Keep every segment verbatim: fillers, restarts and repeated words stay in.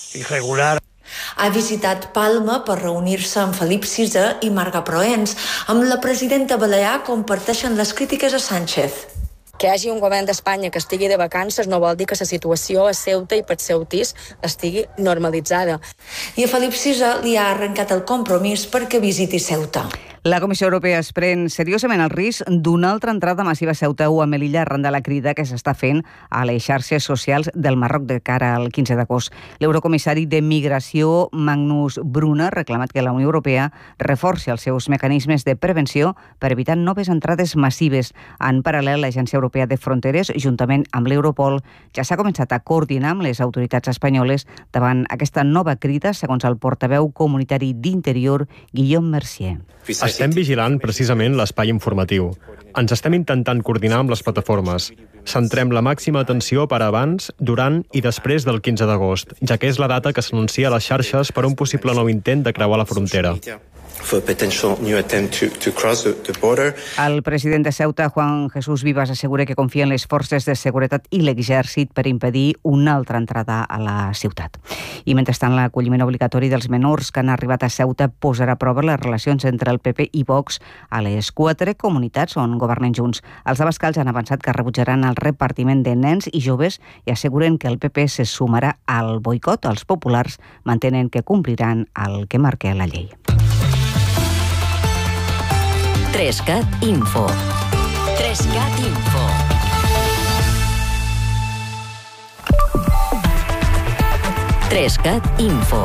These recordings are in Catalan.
irregular. Ha visitat Palma per reunir-se amb Felip sisè i Marga Proens. Amb la presidenta balear comparteixen les crítiques a Sánchez. Que hi hagi un govern d'Espanya que estigui de vacances no vol dir que la situació a Ceuta i per Ceutís estigui normalitzada. I a Felip sisè li ha arrencat el compromís perquè visiti Ceuta. La Comissió Europea es pren seriosament el risc d'una altra entrada massiva a Ceuta o a Melilla arran de la crida que s'està fent a les xarxes socials del Marroc de cara al quinze d'agost. L'eurocomissari de Migració, Magnus Brunner, ha reclamat que la Unió Europea reforci els seus mecanismes de prevenció per evitar noves entrades massives. En paral·lel, l'Agència Europea de Fronteres, juntament amb l'Europol, ja s'ha començat a coordinar amb les autoritats espanyoles davant aquesta nova crida, segons el portaveu comunitari d'Interior, Guillaume Mercier. Estem vigilant precisament l'espai informatiu. Ens estem intentant coordinar amb les plataformes. Centrem la màxima atenció per abans, durant i després del quinze d'agost, ja que és la data que s'anuncia a les xarxes per un possible nou intent de creuar la frontera. El president de Ceuta, Juan Jesús Vivas, assegura que confia en les forces de seguretat i l'exèrcit per impedir una altra entrada a la ciutat. I mentrestant, l'acolliment obligatori dels menors que han arribat a Ceuta posarà a prova les relacions entre el P P i Vox a les quatre comunitats on governen junts. Els abascals han avançat que rebutjaran el repartiment de nens i joves i asseguren que el P P se sumarà al boicot. Els populars mantenen que compliran el que marca la llei. Trescat Info. Trescat Info. Trescat Info.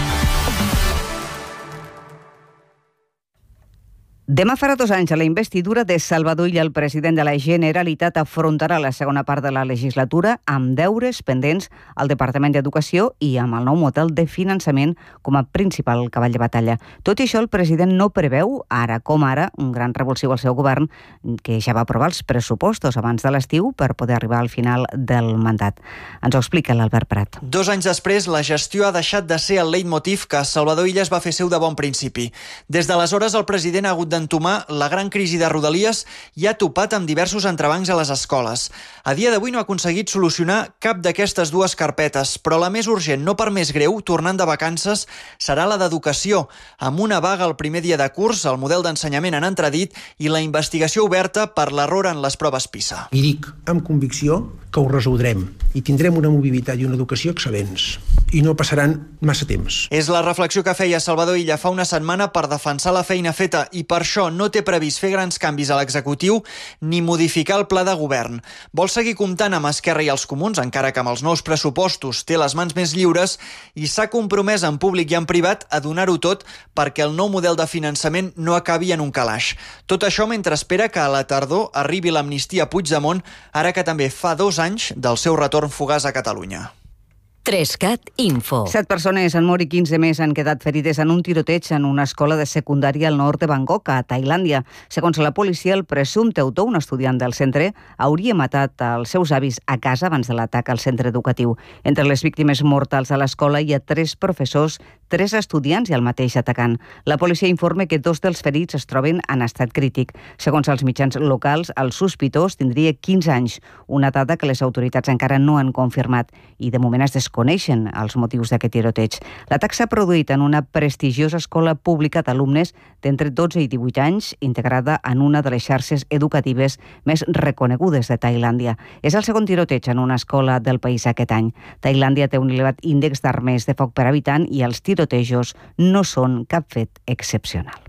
Demà farà dos anys a la investidura de Salvador Illa. El president de la Generalitat afrontarà la segona part de la legislatura amb deures pendents al Departament d'Educació i amb el nou model de finançament com a principal cavall de batalla. Tot i això, el president no preveu, ara com ara, un gran revulsiu al seu govern, que ja va aprovar els pressupostos abans de l'estiu per poder arribar al final del mandat. Ens ho explica l'Albert Prat. Dos anys després, la gestió ha deixat de ser el leitmotiv que Salvador Illa es va fer seu de bon principi. Des d'aleshores, el president ha hagut d'entomar la gran crisi de Rodalies i ha topat amb diversos entrebancs a les escoles. A dia d'avui no ha aconseguit solucionar cap d'aquestes dues carpetes, però la més urgent, no per més greu, tornant de vacances, serà la d'educació, amb una vaga el primer dia de curs, el model d'ensenyament en entredit i la investigació oberta per l'error en les proves PISA. I dic amb convicció que ho resoldrem i tindrem una mobilitat i una educació excel·lents i no passaran massa temps. És la reflexió que feia Salvador Illa fa una setmana per defensar la feina feta i per això no té previst fer grans canvis a l'executiu ni modificar el pla de govern. Vol seguir comptant amb Esquerra i els Comuns, encara que amb els nous pressupostos té les mans més lliures, i s'ha compromès en públic i en privat a donar-ho tot perquè el nou model de finançament no acabi en un calaix. Tot això mentre espera que a la tardor arribi l'amnistia a Puigdemont, ara que també fa dos anys del seu retorn fugaç a Catalunya. Trescat Info. Set persones han mort i quinze més han quedat ferides en un tiroteig en una escola de secundària al nord de Bangkok, a Tailàndia. Segons la policia, el presumpte autor, un estudiant del centre, hauria matat els seus avis a casa abans de l'atac al centre educatiu. Entre les víctimes mortals a l'escola hi ha tres professors, tres estudiants i el mateix atacant. La policia informa que dos dels ferits es troben en estat crític. Segons els mitjans locals, el sospitós tindria quinze anys, una dada que les autoritats encara no han confirmat i de moment es desconeix coneixen els motius d'aquest tiroteig. L'atac s'ha produït en una prestigiosa escola pública d'alumnes d'entre dotze i divuit anys, integrada en una de les xarxes educatives més reconegudes de Tailàndia. És el segon tiroteig en una escola del país aquest any. Tailàndia té un elevat índex d'armes de foc per habitant i els tirotejos no són cap fet excepcional.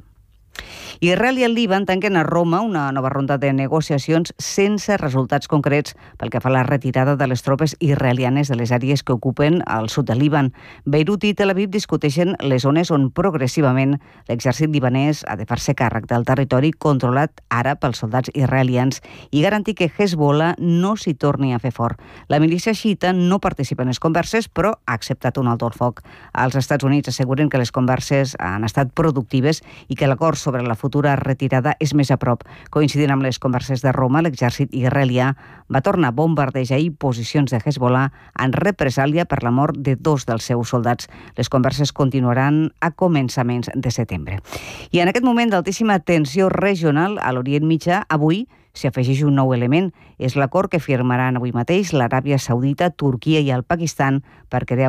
Israel i el Líban tanquen a Roma una nova ronda de negociacions sense resultats concrets pel que fa a la retirada de les tropes israelianes de les àrees que ocupen al sud del Líban. Beirut i Tel Aviv discuteixen les zones on progressivament l'exèrcit libanès ha de fer-se càrrec del territori controlat ara pels soldats israelians i garantir que Hezbollah no s'hi torni a fer fort. La milícia xiita no participa en les converses, però ha acceptat un alto al foc. Els Estats Units asseguren que les converses han estat productives i que l'acord sobre la futura retirada és més a prop. Coincidint amb les converses de Roma, l'exèrcit israelià va tornar a bombardejar posicions de Hezbollah en represàlia per la mort de dos dels seus soldats. Les converses continuaran a començaments de setembre. I en aquest moment d'altíssima tensió regional a l'Orient Mitjà, avui s'hi afegeix un nou element. És l'acord que firmaran avui mateix l'Aràbia Saudita, Turquia i el Pakistan per crear